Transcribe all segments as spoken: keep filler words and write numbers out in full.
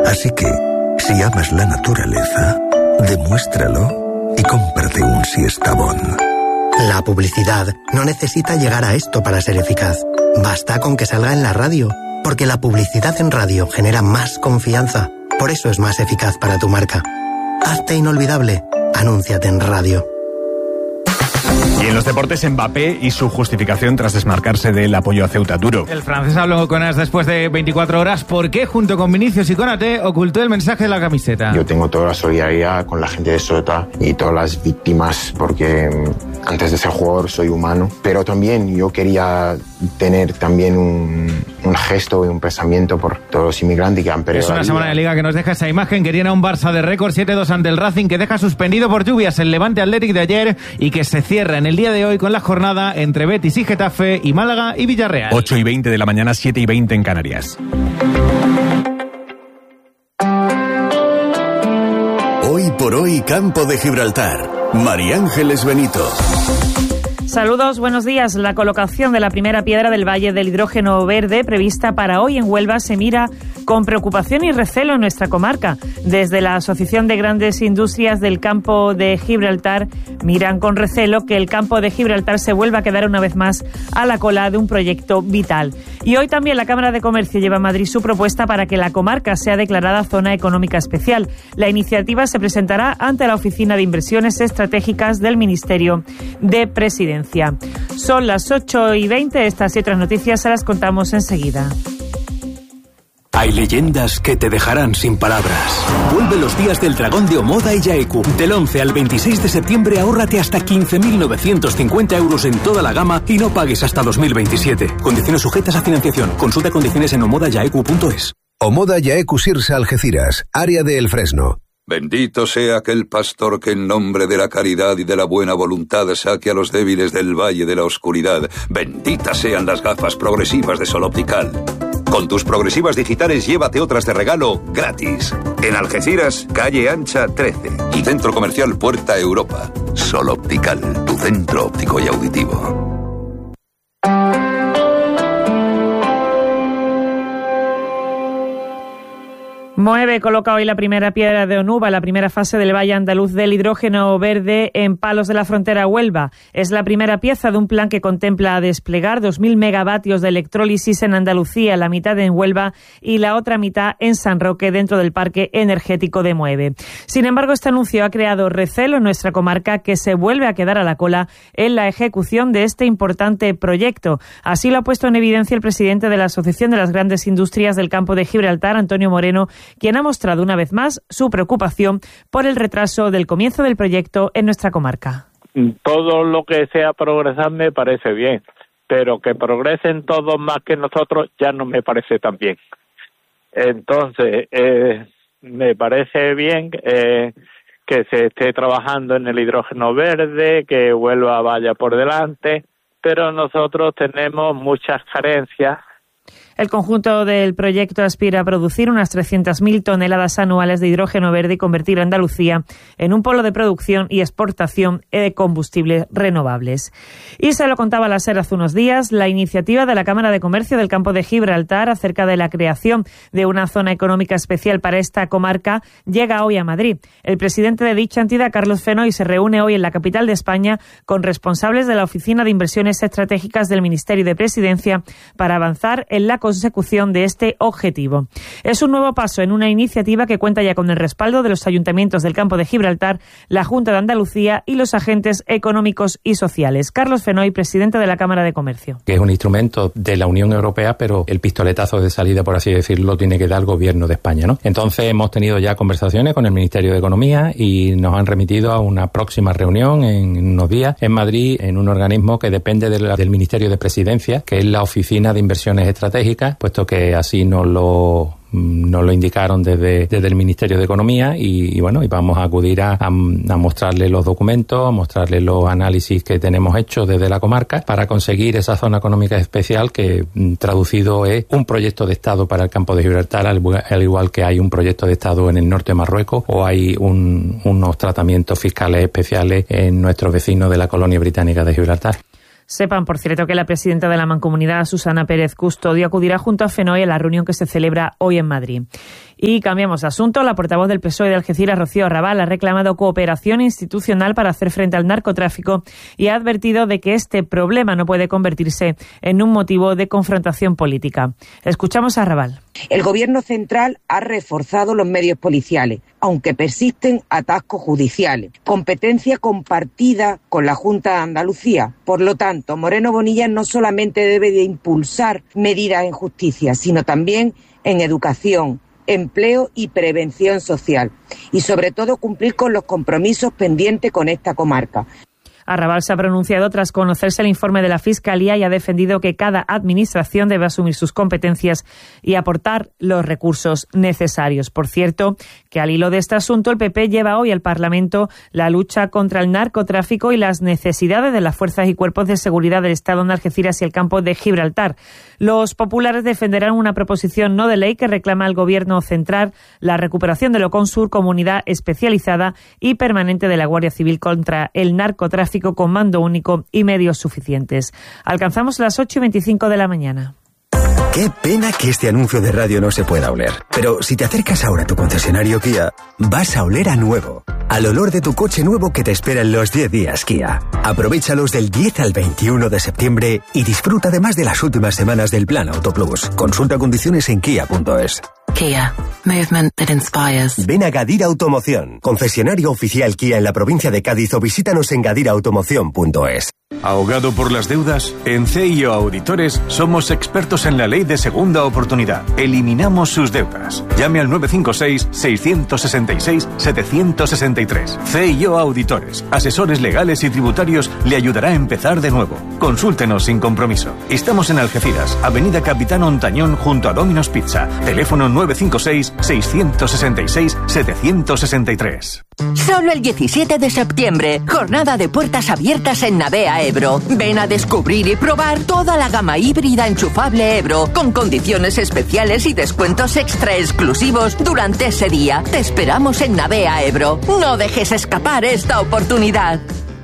Así que, si amas la naturaleza, demuéstralo y cómprate un Siestabón. La publicidad no necesita llegar a esto para ser eficaz. Basta con que salga en la radio, porque la publicidad en radio genera más confianza. Por eso es más eficaz para tu marca. Hazte inolvidable. Anúnciate en radio. Y en los deportes, Mbappé y su justificación tras desmarcarse del apoyo a Ceuta duro. El francés habló con As después de veinticuatro horas. ¿Por qué, junto con Vinicius y Konaté, ocultó el mensaje de la camiseta? Yo tengo toda la solidaridad con la gente de Ceuta y todas las víctimas, porque antes de ser jugador soy humano. Pero también yo quería tener también un, un gesto y un pensamiento por todos los inmigrantes que han perdido. Es una semana de Liga que nos deja esa imagen. Querían a un Barça de récord, siete dos ante el Racing, que deja suspendido por lluvias el Levante Athletic de ayer y que se cierra en el día de hoy con la jornada entre Betis y Getafe y Málaga y Villarreal. ocho y veinte de la mañana, siete y veinte en Canarias. Hoy por hoy, Campo de Gibraltar. María Ángeles Benito. Saludos, buenos días. La colocación de la primera piedra del Valle del Hidrógeno Verde prevista para hoy en Huelva se mira con preocupación y recelo en nuestra comarca. Desde la Asociación de Grandes Industrias del Campo de Gibraltar miran con recelo que el Campo de Gibraltar se vuelva a quedar una vez más a la cola de un proyecto vital. Y hoy también la Cámara de Comercio lleva a Madrid su propuesta para que la comarca sea declarada Zona Económica Especial. La iniciativa se presentará ante la Oficina de Inversiones Estratégicas del Ministerio de Presidencia. Son las ocho y veinte, estas y otras noticias se las contamos enseguida. Hay leyendas que te dejarán sin palabras. Vuelve los días del dragón de Omoda y Yaeku. Del once al veintiséis de septiembre ahórrate hasta quince mil novecientos cincuenta euros en toda la gama y no pagues hasta dos mil veintisiete. Condiciones sujetas a financiación. Consulta condiciones en omoda yaeku punto es. Omoda Yaeku Sirsa Algeciras, área de El Fresno. Bendito sea aquel pastor que en nombre de la caridad y de la buena voluntad saque a los débiles del valle de la oscuridad. Benditas sean las gafas progresivas de Sol Optical. Con tus progresivas digitales llévate otras de regalo gratis. En Algeciras, calle Ancha trece y Centro Comercial Puerta Europa. Sol Optical, tu centro óptico y auditivo. Moeve coloca hoy la primera piedra de Onuba, la primera fase del Valle Andaluz del Hidrógeno Verde en Palos de la Frontera, Huelva. Es la primera pieza de un plan que contempla desplegar dos mil megavatios de electrólisis en Andalucía, la mitad en Huelva y la otra mitad en San Roque, dentro del Parque Energético de Moeve. Sin embargo, este anuncio ha creado recelo en nuestra comarca, que se vuelve a quedar a la cola en la ejecución de este importante proyecto. Así lo ha puesto en evidencia el presidente de la Asociación de las Grandes Industrias del Campo de Gibraltar, Antonio Moreno, quien ha mostrado una vez más su preocupación por el retraso del comienzo del proyecto en nuestra comarca. Todo lo que sea progresar me parece bien, pero que progresen todos más que nosotros ya no me parece tan bien. Entonces, eh, me parece bien eh, que se esté trabajando en el hidrógeno verde, que Huelva vaya por delante, pero nosotros tenemos muchas carencias. El conjunto del proyecto aspira a producir unas trescientas mil toneladas anuales de hidrógeno verde y convertir a Andalucía en un polo de producción y exportación de combustibles renovables. Y se lo contaba la SER hace unos días, la iniciativa de la Cámara de Comercio del Campo de Gibraltar acerca de la creación de una zona económica especial para esta comarca llega hoy a Madrid. El presidente de dicha entidad, Carlos Fenoy, se reúne hoy en la capital de España con responsables de la Oficina de Inversiones Estratégicas del Ministerio de Presidencia para avanzar en la consecución de este objetivo. Es un nuevo paso en una iniciativa que cuenta ya con el respaldo de los ayuntamientos del Campo de Gibraltar, la Junta de Andalucía y los agentes económicos y sociales. Carlos Fenoy, presidente de la Cámara de Comercio. Que es un instrumento de la Unión Europea, pero el pistoletazo de salida, por así decirlo, tiene que dar el Gobierno de España, ¿no? Entonces hemos tenido ya conversaciones con el Ministerio de Economía y nos han remitido a una próxima reunión en unos días en Madrid, en un organismo que depende de la, del Ministerio de Presidencia, que es la Oficina de Inversiones Estratégicas, puesto que así nos lo nos lo indicaron desde, desde el Ministerio de Economía y, y bueno, y vamos a acudir a, a, a mostrarle los documentos, a mostrarle los análisis que tenemos hechos desde la comarca para conseguir esa zona económica especial que traducido es un proyecto de Estado para el Campo de Gibraltar, al, al igual que hay un proyecto de Estado en el norte de Marruecos o hay un, unos tratamientos fiscales especiales en nuestros vecinos de la colonia británica de Gibraltar. Sepan, por cierto, que la presidenta de la Mancomunidad, Susana Pérez Custodio, acudirá junto a Fenoy a la reunión que se celebra hoy en Madrid. Y cambiamos de asunto. La portavoz del P S O E de Algeciras, Rocío Arrabal, ha reclamado cooperación institucional para hacer frente al narcotráfico y ha advertido de que este problema no puede convertirse en un motivo de confrontación política. Escuchamos a Arrabal. El Gobierno central ha reforzado los medios policiales, aunque persisten atascos judiciales. Competencia compartida con la Junta de Andalucía. Por lo tanto, Moreno Bonilla no solamente debe de impulsar medidas en justicia, sino también en educación, empleo y prevención social. Y sobre todo cumplir con los compromisos pendientes con esta comarca. Arrabal se ha pronunciado tras conocerse el informe de la Fiscalía y ha defendido que cada administración debe asumir sus competencias y aportar los recursos necesarios. Por cierto, que al hilo de este asunto, el P P lleva hoy al Parlamento la lucha contra el narcotráfico y las necesidades de las fuerzas y cuerpos de seguridad del Estado en Algeciras y el campo de Gibraltar. Los populares defenderán una proposición no de ley que reclama al Gobierno central la recuperación de Loconsur como unidad especializada y permanente de la Guardia Civil contra el narcotráfico, con mando único y medios suficientes. Alcanzamos las ocho y veinticinco de la mañana. Qué pena que este anuncio de radio no se pueda oler. Pero si te acercas ahora a tu concesionario Kia, vas a oler a nuevo. Al olor de tu coche nuevo que te espera en los diez días Kia. Aprovéchalos del diez al veintiuno de septiembre y disfruta además de las últimas semanas del Plan Auto Plus. Consulta condiciones en kia punto es. Kia. Movement that inspires. Ven a Gadira Automoción, concesionario oficial Kia en la provincia de Cádiz, o visítanos en gadira automoción punto es. ¿Ahogado por las deudas? En C I O Auditores somos expertos en la ley de segunda oportunidad. Eliminamos sus deudas. Llame al nueve cinco seis, seis seis seis, siete seis tres. C I O Auditores, asesores legales y tributarios, le ayudará a empezar de nuevo. Consúltenos sin compromiso. Estamos en Algeciras, Avenida Capitán Ontañón, junto a Domino's Pizza. Teléfono nueve cinco seis, seis seis seis, siete seis tres. Solo el diecisiete de septiembre, jornada de puertas abiertas en Navea Ebro. Ven a descubrir y probar toda la gama híbrida enchufable Ebro, con condiciones especiales y descuentos extra exclusivos durante ese día. Te esperamos en Navea Ebro. No dejes escapar esta oportunidad.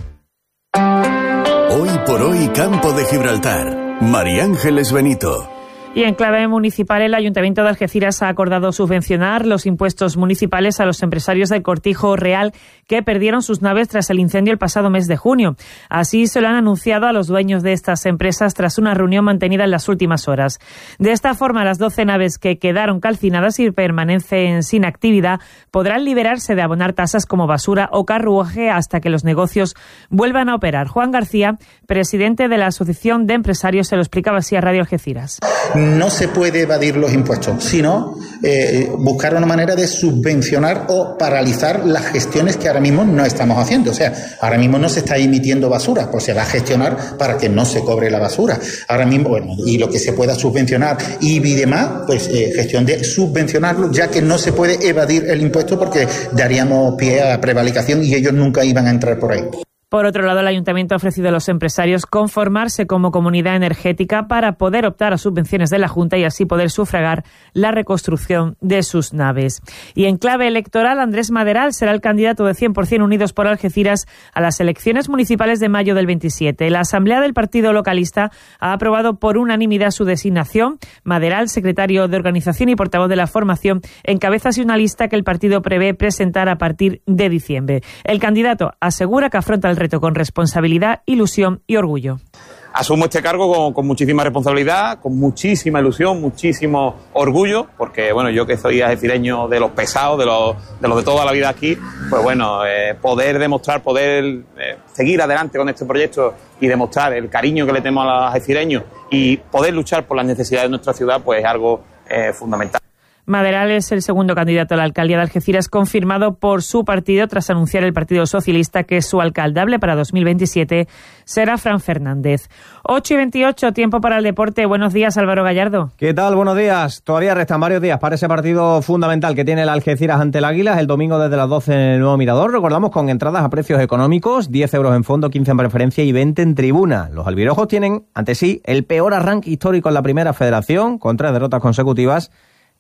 Hoy por hoy, Campo de Gibraltar. María Ángeles Benito. Y en clave municipal, el Ayuntamiento de Algeciras ha acordado subvencionar los impuestos municipales a los empresarios del Cortijo Real que perdieron sus naves tras el incendio el pasado mes de junio. Así se lo han anunciado a los dueños de estas empresas tras una reunión mantenida en las últimas horas. De esta forma, las doce naves que quedaron calcinadas y permanecen sin actividad podrán liberarse de abonar tasas como basura o carruaje hasta que los negocios vuelvan a operar. Juan García, presidente de la Asociación de Empresarios, se lo explicaba así a Radio Algeciras. No se puede evadir los impuestos, sino eh, buscar una manera de subvencionar o paralizar las gestiones que ahora mismo no estamos haciendo. O sea, ahora mismo no se está emitiendo basura, pues se va a gestionar para que no se cobre la basura. Ahora mismo, bueno, y lo que se pueda subvencionar I B I y demás, pues eh, gestión de subvencionarlo, ya que no se puede evadir el impuesto porque daríamos pie a prevaricación y ellos nunca iban a entrar por ahí. Por otro lado, el Ayuntamiento ha ofrecido a los empresarios conformarse como comunidad energética para poder optar a subvenciones de la Junta y así poder sufragar la reconstrucción de sus naves. Y en clave electoral, Andrés Maderal será el candidato de cien por ciento Unidos por Algeciras a las elecciones municipales de mayo del veintisiete. La Asamblea del Partido Localista ha aprobado por unanimidad su designación. Maderal, secretario de Organización y portavoz de la formación, encabeza así una lista que el partido prevé presentar a partir de diciembre. El candidato asegura que afronta el reto con responsabilidad, ilusión y orgullo. Asumo este cargo con, con muchísima responsabilidad, con muchísima ilusión, muchísimo orgullo, porque bueno, yo que soy algecireño de los pesados, de los de, los de toda la vida aquí, pues bueno, eh, poder demostrar, poder eh, seguir adelante con este proyecto y demostrar el cariño que le tenemos a los algecireños y poder luchar por las necesidades de nuestra ciudad, pues es algo eh, fundamental. Maderal es el segundo candidato a la alcaldía de Algeciras confirmado por su partido tras anunciar el Partido Socialista que su alcaldable para dos mil veintisiete será Fran Fernández. ocho y veintiocho, tiempo para el deporte. Buenos días, Álvaro Gallardo. ¿Qué tal? Buenos días. Todavía restan varios días para ese partido fundamental que tiene el Algeciras ante el Águilas el domingo desde las doce en el Nuevo Mirador. Recordamos con entradas a precios económicos, diez euros en fondo, quince en preferencia y veinte en tribuna. Los albirrojos tienen ante sí el peor arranque histórico en la primera federación con tres derrotas consecutivas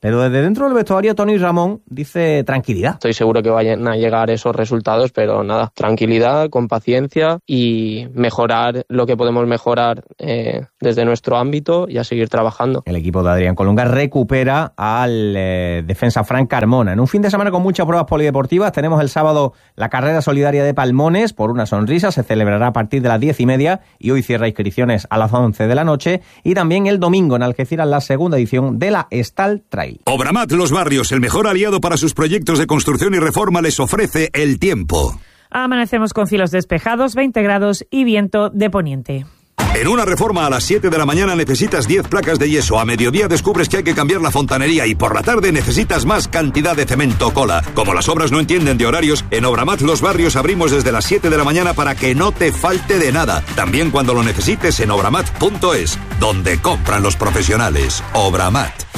Pero desde dentro del vestuario, Tony Ramón dice tranquilidad. Estoy seguro que vayan a llegar esos resultados, pero nada, tranquilidad, con paciencia y mejorar lo que podemos mejorar eh, desde nuestro ámbito y a seguir trabajando. El equipo de Adrián Colunga recupera al eh, defensa Fran Carmona. En un fin de semana con muchas pruebas polideportivas, tenemos el sábado la carrera solidaria de Palmones por una sonrisa, se celebrará a partir de las diez y media y hoy cierra inscripciones a las once de la noche, y también el domingo en Algeciras la segunda edición de la Estal Trail. Obramat Los Barrios, el mejor aliado para sus proyectos de construcción y reforma, les ofrece el tiempo. Amanecemos con cielos despejados, veinte grados y viento de poniente. En una reforma a las siete de la mañana necesitas diez placas de yeso, a mediodía descubres que hay que cambiar la fontanería y por la tarde necesitas más cantidad de cemento cola. Como las obras no entienden de horarios, en Obramat Los Barrios abrimos desde las siete de la mañana para que no te falte de nada. También cuando lo necesites en obramat punto es, donde compran los profesionales. Obramat.